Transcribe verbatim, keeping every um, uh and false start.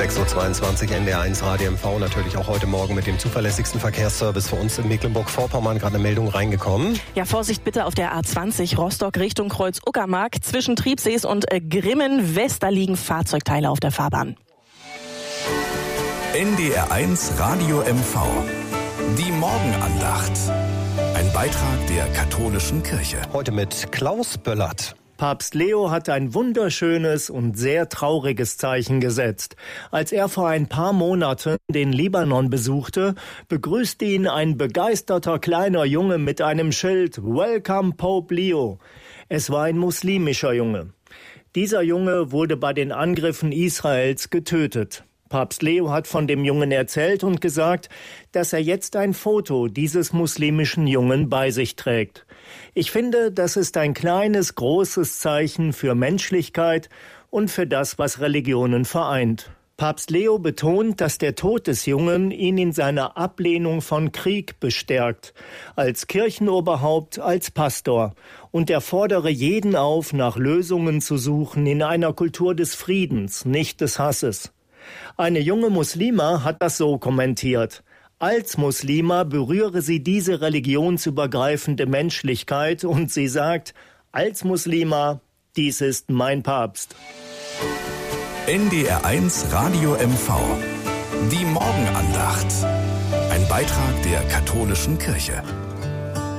sechs Uhr zweiundzwanzig N D R eins Radio M V, natürlich auch heute Morgen mit dem zuverlässigsten Verkehrsservice für uns in Mecklenburg-Vorpommern. Gerade eine Meldung reingekommen. Ja, Vorsicht bitte auf der A zwanzig Rostock Richtung Kreuz-Uckermark. Zwischen Triebsees und Grimmen West, da liegen Fahrzeugteile auf der Fahrbahn. N D R eins Radio M V. Die Morgenandacht. Ein Beitrag der katholischen Kirche. Heute mit Klaus Böllert. Papst Leo hat ein wunderschönes und sehr trauriges Zeichen gesetzt. Als er vor ein paar Monaten den Libanon besuchte, begrüßte ihn ein begeisterter kleiner Junge mit einem Schild "Welcome Pope Leo". Es war ein muslimischer Junge. Dieser Junge wurde bei den Angriffen Israels getötet. Papst Leo hat von dem Jungen erzählt und gesagt, dass er jetzt ein Foto dieses muslimischen Jungen bei sich trägt. Ich finde, das ist ein kleines, großes Zeichen für Menschlichkeit und für das, was Religionen vereint. Papst Leo betont, dass der Tod des Jungen ihn in seiner Ablehnung von Krieg bestärkt, als Kirchenoberhaupt, als Pastor. Und er fordere jeden auf, nach Lösungen zu suchen in einer Kultur des Friedens, nicht des Hasses. Eine junge Muslima hat das so kommentiert: Als Muslima berühre sie diese religionsübergreifende Menschlichkeit und sie sagt, als Muslima, dies ist mein Papst. N D R eins Radio M V. Die Morgenandacht. Ein Beitrag der katholischen Kirche.